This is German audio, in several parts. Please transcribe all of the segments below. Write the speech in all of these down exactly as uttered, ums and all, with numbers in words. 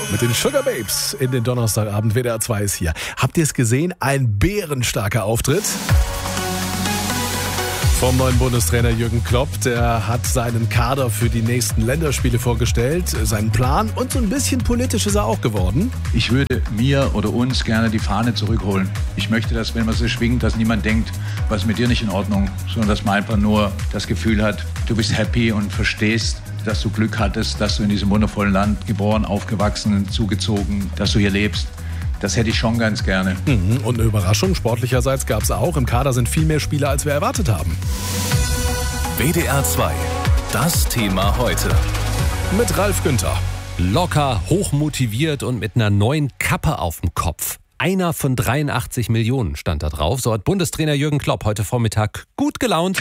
Mit den Sugar Babes in den Donnerstagabend. W D R zwei ist hier. Habt ihr es gesehen? Ein bärenstarker Auftritt vom neuen Bundestrainer Jürgen Klopp. Der hat seinen Kader für die nächsten Länderspiele vorgestellt, seinen Plan, und so ein bisschen politisch ist er auch geworden. Ich würde mir oder uns gerne die Fahne zurückholen. Ich möchte, dass, wenn man sie schwingt, dass niemand denkt, was ist mit dir nicht in Ordnung, sondern dass man einfach nur das Gefühl hat, du bist happy und verstehst, dass du Glück hattest, dass du in diesem wundervollen Land geboren, aufgewachsen, zugezogen, dass du hier lebst. Das hätte ich schon ganz gerne. Mhm. Und eine Überraschung sportlicherseits gab es auch. Im Kader sind viel mehr Spieler, als wir erwartet haben. W D R zwei, das Thema heute. Mit Ralf Günther. Locker, hochmotiviert und mit einer neuen Kappe auf dem Kopf. Einer von dreiundachtzig Millionen stand da drauf. So hat Bundestrainer Jürgen Klopp heute Vormittag gut gelaunt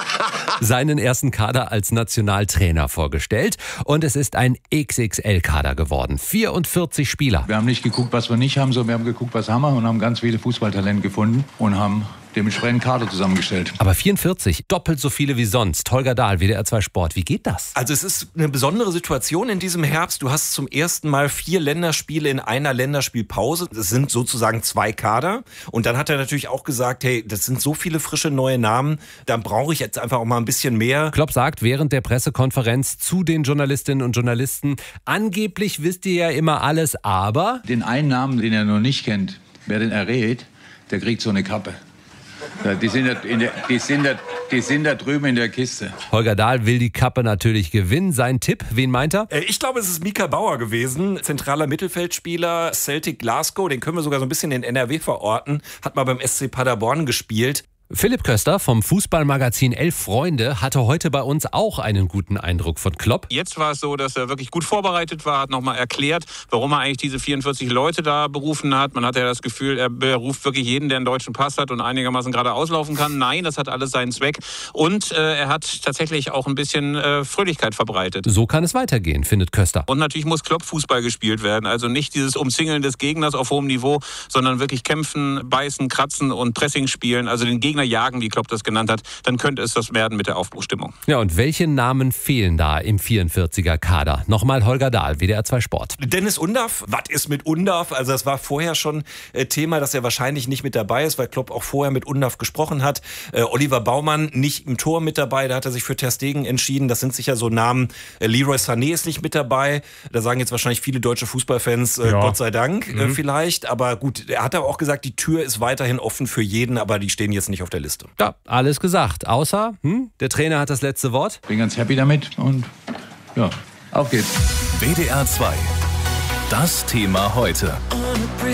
seinen ersten Kader als Nationaltrainer vorgestellt. Und es ist ein X X L-Kader geworden. vierundvierzig Spieler. Wir haben nicht geguckt, was wir nicht haben, sondern wir haben geguckt, was haben wir, und haben ganz viele Fußballtalente gefunden und haben dementsprechend Kader zusammengestellt. Aber vierundvierzig, doppelt so viele wie sonst. Holger Dahl, W D R zwei Sport. Wie geht das? Also es ist eine besondere Situation in diesem Herbst. Du hast zum ersten Mal vier Länderspiele in einer Länderspielpause. Das sind sozusagen zwei Kader. Und dann hat er natürlich auch gesagt, hey, das sind so viele frische neue Namen, dann brauche ich jetzt einfach auch mal ein bisschen mehr. Klopp sagt während der Pressekonferenz zu den Journalistinnen und Journalisten, angeblich wisst ihr ja immer alles, aber... Den einen Namen, den er noch nicht kennt, wer den errät, der kriegt so eine Kappe. Die sind, da in der, die, sind da, die sind da drüben in der Kiste. Holger Dahl will die Kappe natürlich gewinnen. Sein Tipp, wen meint er? Ich glaube, es ist Mika Bauer gewesen. Zentraler Mittelfeldspieler, Celtic Glasgow. Den können wir sogar so ein bisschen in N R W verorten. Hat mal beim S C Paderborn gespielt. Philipp Köster vom Fußballmagazin Elf Freunde hatte heute bei uns auch einen guten Eindruck von Klopp. Jetzt war es so, dass er wirklich gut vorbereitet war, hat nochmal erklärt, warum er eigentlich diese vierundvierzig Leute da berufen hat. Man hatte ja das Gefühl, er beruft wirklich jeden, der einen deutschen Pass hat und einigermaßen gerade auslaufen kann. Nein, das hat alles seinen Zweck. Und äh, er hat tatsächlich auch ein bisschen äh, Fröhlichkeit verbreitet. So kann es weitergehen, findet Köster. Und natürlich muss Klopp-Fußball gespielt werden. Also nicht dieses Umzingeln des Gegners auf hohem Niveau, sondern wirklich kämpfen, beißen, kratzen und Pressing spielen. Also den Gegner jagen, wie Klopp das genannt hat, dann könnte es das werden mit der Aufbruchstimmung. Ja, und welche Namen fehlen da im vierundvierziger Kader? Nochmal Holger Dahl, W D R zwei Sport. Dennis Undaff, was ist mit Undaff? Also das war vorher schon äh, Thema, dass er wahrscheinlich nicht mit dabei ist, weil Klopp auch vorher mit Undaff gesprochen hat. Äh, Oliver Baumann nicht im Tor mit dabei, da hat er sich für Ter Stegen entschieden. Das sind sicher so Namen. Äh, Leroy Sané ist nicht mit dabei. Da sagen jetzt wahrscheinlich viele deutsche Fußballfans, äh, ja. Gott sei Dank mhm. äh, vielleicht. Aber gut, er hat aber auch gesagt, die Tür ist weiterhin offen für jeden, aber die stehen jetzt nicht auf der Liste. Ja, alles gesagt. Außer, hm, der Trainer hat das letzte Wort. Bin ganz happy damit und ja, auf geht's. W D R zwei, das Thema heute.